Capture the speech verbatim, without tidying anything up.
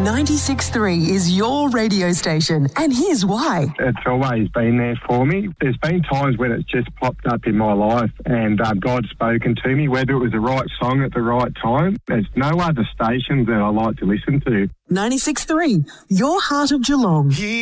ninety-six point three is your radio station, and here's why. It's always been there for me. There's been times when it's just popped up in my life and um, God's spoken to me, whether it was the right song at the right time. There's no other stations that I like to listen to. ninety-six point three, your heart of Geelong.